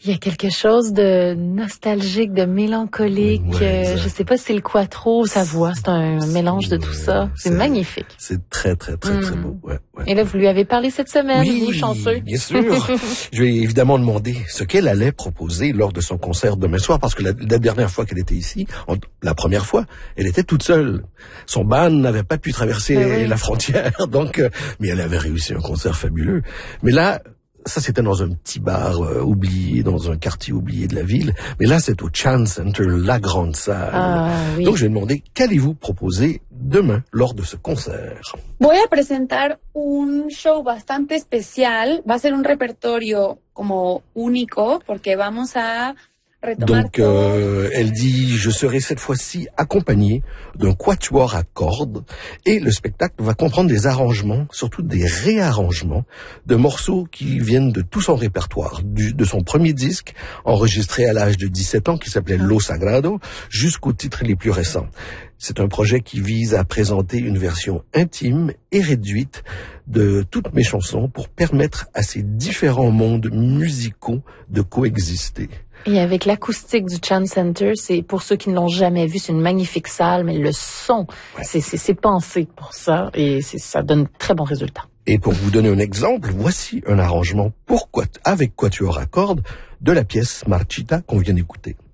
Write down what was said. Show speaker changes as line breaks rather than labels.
Il y a quelque chose de nostalgique, de mélancolique. Je sais pas si c'est le quattro, sa voix, c'est un mélange de tout ça. C'est magnifique.
C'est très beau. Ouais.
Et là, vous lui avez parlé cette semaine,
oui,
vous, chanceux.
Bien sûr. Je lui ai évidemment demandé ce qu'elle allait proposer lors de son concert demain soir, parce que la dernière fois qu'elle était ici, la première fois, elle était toute seule. Son band n'avait pas pu traverser la frontière, donc, mais elle avait réussi un concert fabuleux. Mais là, ça, c'était dans un petit bar oublié, dans un quartier oublié de la ville. Mais là, c'est au Chan Center, la grande salle. Oui. Donc, je lui ai demandé, qu'allez-vous proposer demain lors de ce concert?
Voy a presentar un show bastante especial. Va a ser un repertorio como único, porque vamos a...
Donc, elle dit, je serai cette fois-ci accompagnée d'un quatuor à cordes et le spectacle va comprendre des arrangements, surtout des réarrangements de morceaux qui viennent de tout son répertoire, de son premier disque enregistré à l'âge de 17 ans qui s'appelait Lo Sagrado jusqu'aux titres les plus récents. C'est un projet qui vise à présenter une version intime et réduite de toutes mes chansons pour permettre à ces différents mondes musicaux de coexister.
Et avec l'acoustique du Chan Center, c'est pour ceux qui ne l'ont jamais vu, c'est une magnifique salle, mais le son, c'est pensé pour ça et ça donne très bons résultats.
Et pour vous donner un exemple, voici un arrangement avec quatuor à cordes de la pièce Marchita qu'on vient d'écouter.